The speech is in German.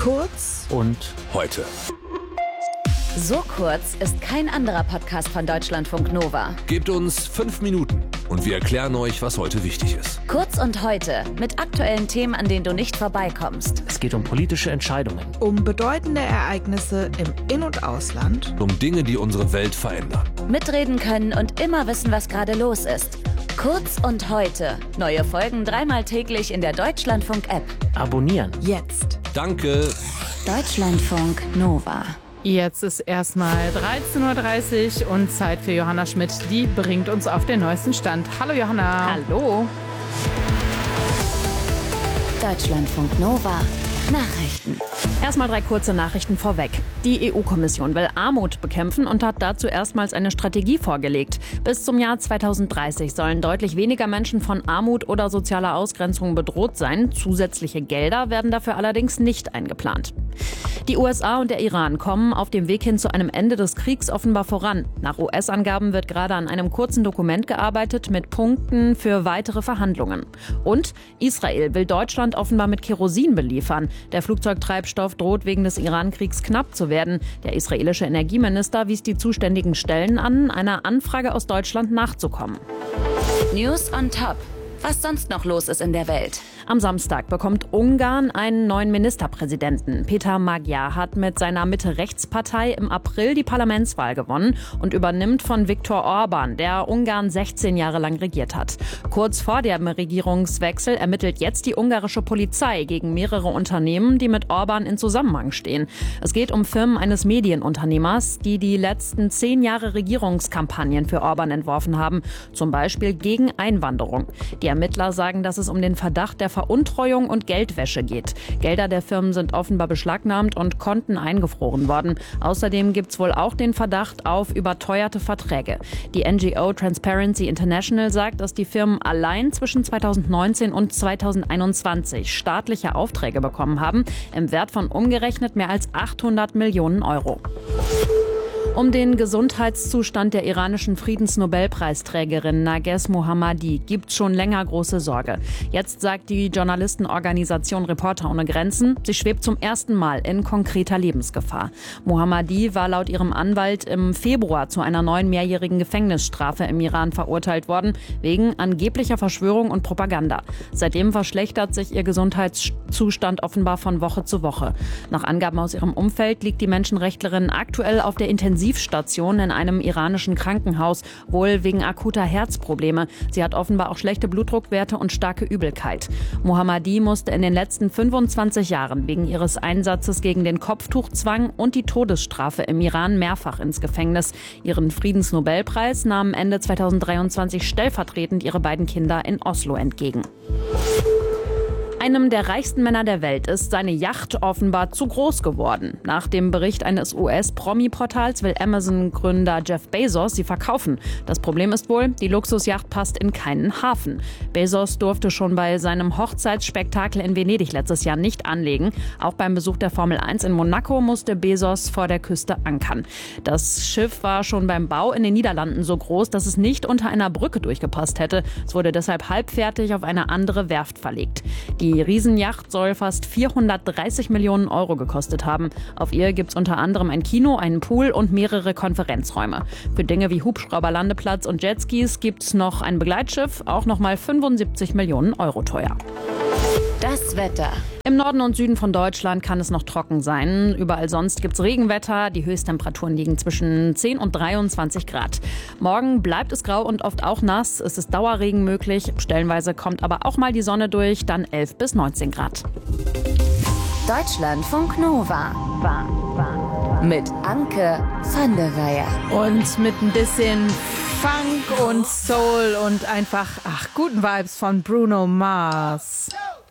Kurz und heute. So kurz ist kein anderer Podcast von Deutschlandfunk Nova. Gebt uns 5 Minuten und wir erklären euch, was heute wichtig ist. Kurz und heute mit aktuellen Themen, an denen du nicht vorbeikommst. Es geht um politische Entscheidungen. Um bedeutende Ereignisse im In- und Ausland. Um Dinge, die unsere Welt verändern. Mitreden können und immer wissen, was gerade los ist. Kurz und heute. Neue Folgen 3-mal täglich in der Deutschlandfunk-App. Abonnieren. Jetzt. Danke. Deutschlandfunk Nova. Jetzt ist erstmal 13.30 Uhr und Zeit für Johanna Schmidt. Die bringt uns auf den neuesten Stand. Hallo Johanna. Hallo. Deutschlandfunk Nova. Nachrichten. Erstmal 3 kurze Nachrichten vorweg. Die EU-Kommission will Armut bekämpfen und hat dazu erstmals eine Strategie vorgelegt. Bis zum Jahr 2030 sollen deutlich weniger Menschen von Armut oder sozialer Ausgrenzung bedroht sein. Zusätzliche Gelder werden dafür allerdings nicht eingeplant. Die USA und der Iran kommen auf dem Weg hin zu einem Ende des Kriegs offenbar voran. Nach US-Angaben wird gerade an einem kurzen Dokument gearbeitet mit Punkten für weitere Verhandlungen. Und Israel will Deutschland offenbar mit Kerosin beliefern. Der Flugzeugtreibstoff droht wegen des Iran-Kriegs knapp zu werden. Der israelische Energieminister wies die zuständigen Stellen an, einer Anfrage aus Deutschland nachzukommen. News on top. Was sonst noch los ist in der Welt. Am Samstag bekommt Ungarn einen neuen Ministerpräsidenten. Peter Magyar hat mit seiner Mitte-Rechts-Partei im April die Parlamentswahl gewonnen und übernimmt von Viktor Orban, der Ungarn 16 Jahre lang regiert hat. Kurz vor dem Regierungswechsel ermittelt jetzt die ungarische Polizei gegen mehrere Unternehmen, die mit Orban in Zusammenhang stehen. Es geht um Firmen eines Medienunternehmers, die die letzten 10 Jahre Regierungskampagnen für Orban entworfen haben, zum Beispiel gegen Einwanderung. Die Ermittler sagen, dass es um den Verdacht der Veruntreuung und Geldwäsche geht. Gelder der Firmen sind offenbar beschlagnahmt und Konten eingefroren worden. Außerdem gibt es wohl auch den Verdacht auf überteuerte Verträge. Die NGO Transparency International sagt, dass die Firmen allein zwischen 2019 und 2021 staatliche Aufträge bekommen haben, im Wert von umgerechnet mehr als 800 Millionen Euro. Um den Gesundheitszustand der iranischen Friedensnobelpreisträgerin Narges Mohammadi gibt es schon länger große Sorge. Jetzt sagt die Journalistenorganisation Reporter ohne Grenzen, sie schwebt zum ersten Mal in konkreter Lebensgefahr. Mohammadi war laut ihrem Anwalt im Februar zu einer 9 mehrjährigen Gefängnisstrafe im Iran verurteilt worden, wegen angeblicher Verschwörung und Propaganda. Seitdem verschlechtert sich ihr Gesundheitszustand offenbar von Woche zu Woche. Nach Angaben aus ihrem Umfeld liegt die Menschenrechtlerin aktuell auf der Intensivstation in einem iranischen Krankenhaus, wohl wegen akuter Herzprobleme. Sie hat offenbar auch schlechte Blutdruckwerte und starke Übelkeit. Mohammadi musste in den letzten 25 Jahren wegen ihres Einsatzes gegen den Kopftuchzwang und die Todesstrafe im Iran mehrfach ins Gefängnis. Ihren Friedensnobelpreis nahmen Ende 2023 stellvertretend ihre beiden Kinder in Oslo entgegen. Einem der reichsten Männer der Welt ist seine Yacht offenbar zu groß geworden. Nach dem Bericht eines US-Promi-Portals will Amazon-Gründer Jeff Bezos sie verkaufen. Das Problem ist wohl, die Luxusjacht passt in keinen Hafen. Bezos durfte schon bei seinem Hochzeitsspektakel in Venedig letztes Jahr nicht anlegen. Auch beim Besuch der Formel 1 in Monaco musste Bezos vor der Küste ankern. Das Schiff war schon beim Bau in den Niederlanden so groß, dass es nicht unter einer Brücke durchgepasst hätte. Es wurde deshalb halbfertig auf eine andere Werft verlegt. Die Riesenjacht soll fast 430 Millionen Euro gekostet haben. Auf ihr gibt es unter anderem ein Kino, einen Pool und mehrere Konferenzräume. Für Dinge wie Hubschrauberlandeplatz und Jetskis gibt es noch ein Begleitschiff, auch nochmal 75 Millionen Euro teuer. Das Wetter. Im Norden und Süden von Deutschland kann es noch trocken sein. Überall sonst gibt es Regenwetter. Die Höchsttemperaturen liegen zwischen 10 und 23 Grad. Morgen bleibt es grau und oft auch nass. Es ist Dauerregen möglich. Stellenweise kommt aber auch mal die Sonne durch. Dann 11 bis 19 Grad. Deutschlandfunk Nova. Mit Anke van der Weyer. Und mit ein bisschen Funk und Soul und einfach, guten Vibes von Bruno Mars.